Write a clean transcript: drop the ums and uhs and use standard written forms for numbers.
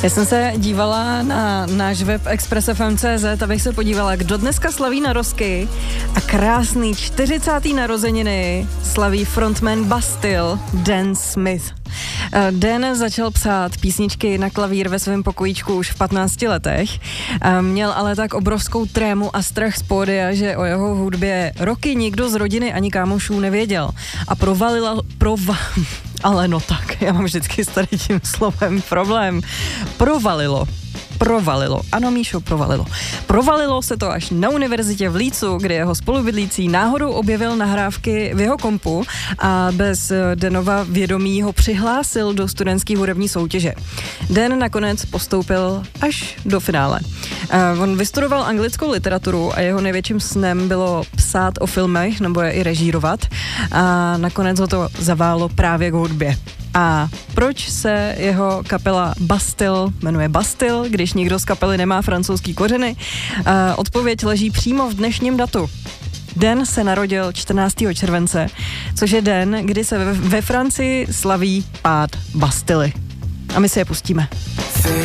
Já jsem se dívala na náš web express.fm.cz, abych se podívala, kdo dneska slaví narozky, a krásný 40. narozeniny slaví frontman Bastille Dan Smith. Dan začal psát písničky na klavír ve svém pokojíčku už v 15 letech. Měl ale tak obrovskou trému a strach z pódia, že o jeho hudbě roky nikdo z rodiny ani kámošů nevěděl. A ale no tak, já mám vždycky s tady tím slovem problém. Provalilo. Ano, Míšo, provalilo. Provalilo se to až na univerzitě v Leedsu, kde jeho spolubydlící náhodou objevil nahrávky v jeho kompu a bez Danova vědomí ho přihlásil do studentské hudební soutěže. Dan nakonec postoupil až do finále. On vystudoval anglickou literaturu a jeho největším snem bylo psát o filmech nebo je i režírovat, a nakonec ho to zaválo právě k hudbě. A proč se jeho kapela Bastille jmenuje Bastille, když nikdo z kapely nemá francouzský kořeny? Odpověď leží přímo v dnešním datu. Dan se narodil 14. července, což je den, kdy se ve Francii slaví pád Bastily. A my si je pustíme.